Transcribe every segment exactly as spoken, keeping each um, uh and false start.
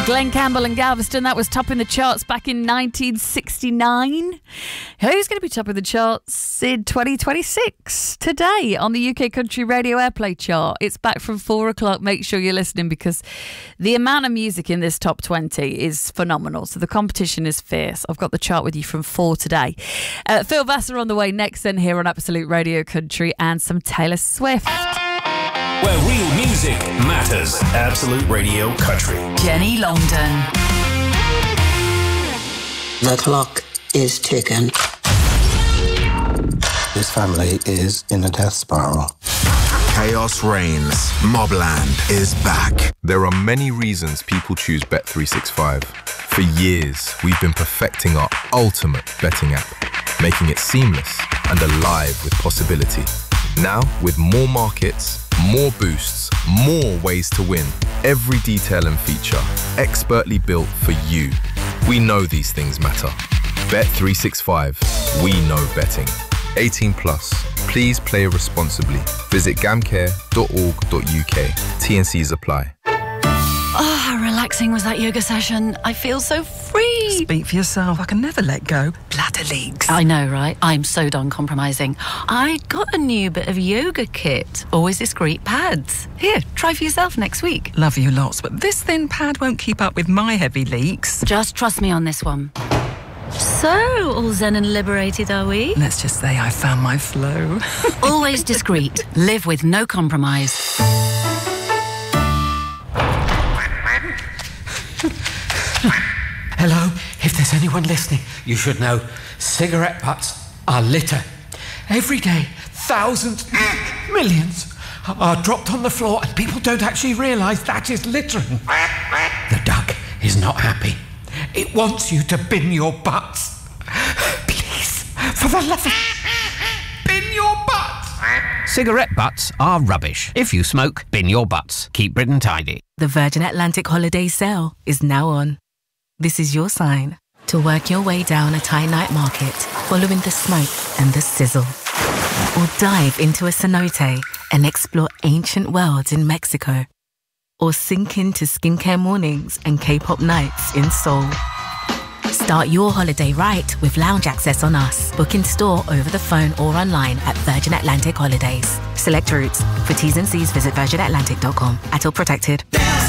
Glenn Campbell and Galveston, that was topping the charts back in nineteen sixty-nine. Who's going to be topping the charts in twenty twenty-six? Today on the U K Country Radio Airplay chart. It's back from four o'clock. Make sure you're listening because the amount of music in this top twenty is phenomenal. So the competition is fierce. I've got the chart with you from four today. Uh, Phil Vassar on the way next, then here on Absolute Radio Country, and some Taylor Swift. Where real music matters. Absolute Radio Country. Jenny Longdon. The clock is ticking. This family is in a death spiral. Chaos reigns. Mobland is back. There are many reasons people choose Bet three sixty-five. For years, we've been perfecting our ultimate betting app, making it seamless and alive with possibility. Now, with more markets, more boosts, more ways to win, every detail and feature expertly built for you. We know these things matter. Bet three sixty-five. We know betting. eighteen plus. Please play responsibly. Visit gamcare dot org dot U K. T and Cs apply. Oh, how relaxing was that yoga session? I feel so free. Speak for yourself. I can never let go. Bladder leaks. I know, right? I'm so done compromising. I got a new bit of yoga kit. Always discreet pads. Here, try for yourself next week. Love you lots, but this thin pad won't keep up with my heavy leaks. Just trust me on this one. So, all zen and liberated, are we? Let's just say I found my flow. Always discreet. Live with no compromise. Hello, if there's anyone listening, you should know cigarette butts are litter. Every day, thousands, millions are dropped on the floor and people don't actually realise that is littering. The duck is not happy. It wants you to bin your butts. Please, for the love of... bin your butts. Cigarette butts are rubbish. If you smoke, bin your butts. Keep Britain tidy. The Virgin Atlantic holiday sale is now on. This is your sign to work your way down a Thai night market, following the smoke and the sizzle. Or dive into a cenote and explore ancient worlds in Mexico. Or sink into skincare mornings and K-pop nights in Seoul. Start your holiday right with lounge access on us. Book in store, over the phone or online at Virgin Atlantic Holidays. Select routes. For T's and C's, visit virgin atlantic dot com. At all protected.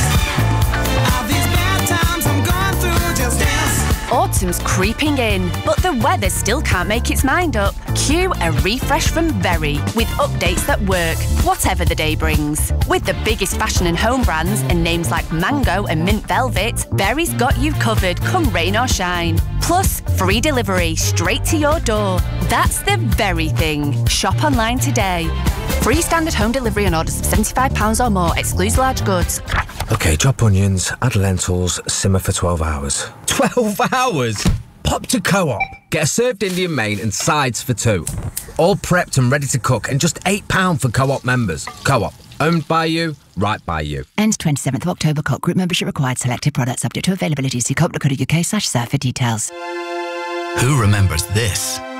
Autumn's creeping in, but the weather still can't make its mind up. Cue a refresh from Very, with updates that work, whatever the day brings. With the biggest fashion and home brands and names like Mango and Mint Velvet, Very's got you covered come rain or shine. Plus, free delivery straight to your door. That's the Very thing. Shop online today. Free standard home delivery on orders of seventy-five pounds or more, excludes large goods. OK, chop onions, add lentils, simmer for twelve hours. twelve hours? Pop to Co-op. Get a served Indian main and sides for two. All prepped and ready to cook, and just eight pounds for Co-op members. Co-op. Owned by you, right by you. Ends twenty-seventh of October. Co-op group membership required. Selected products subject to availability. See co op dot co dot U K slash surf for details. Who remembers this?